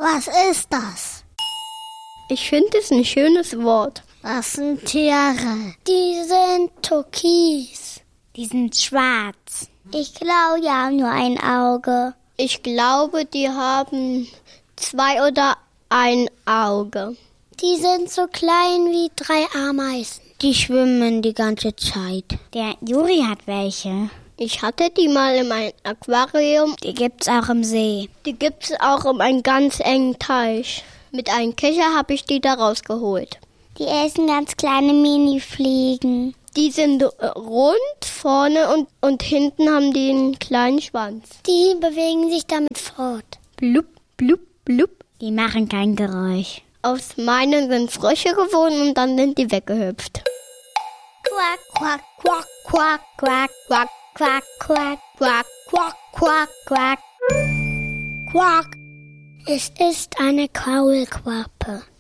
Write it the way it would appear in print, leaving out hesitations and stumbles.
Was ist das? Ich finde es ein schönes Wort. Das sind Tiere. Die sind türkis. Die sind schwarz. Ich glaube, die haben nur ein Auge. Ich glaube, die haben 2 oder ein Auge. Die sind so klein wie 3 Ameisen. Die schwimmen die ganze Zeit. Der Juri hat welche. Ich hatte die mal in meinem Aquarium. Die gibt's auch im See. Die gibt's auch in einem ganz engen Teich. Mit einem Kescher habe ich die da rausgeholt. Die essen ganz kleine Mini-Fliegen. Die sind rund vorne und hinten haben die einen kleinen Schwanz. Die bewegen sich damit fort. Blub, blub, blub. Die machen kein Geräusch. Aus meinen sind Frösche geworden und dann sind die weggehüpft. Quack, quack, quack, quack, quack, quack, quack, quack, quack, quack, quack, quack. Quack. Es ist eine Kaulquappe.